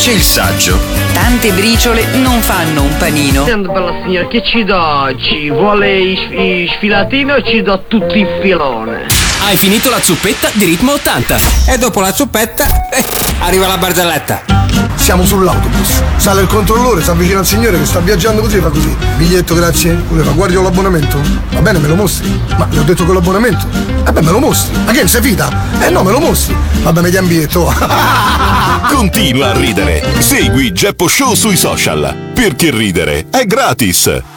dice il saggio: tante briciole non fanno un panino. Bella signora, che ci do oggi? Vuole i sfilatini o ci do tutti in filone? Hai finito la zuppetta di Ritmo 80. E dopo la zuppetta, arriva la barzelletta. Siamo sull'autobus, sale il controllore, si avvicina al signore che sta viaggiando così, fa così: biglietto, grazie. Lui fa: guardi, ho l'abbonamento. Va bene, me lo mostri. Ma le ho detto che ho l'abbonamento. Vabbè, me lo mostri. Ma che non sei fida? No, me lo mostri. Vabbè, mi dia un biglietto. Continua a ridere. Segui Geppo Show sui social, perché ridere è gratis.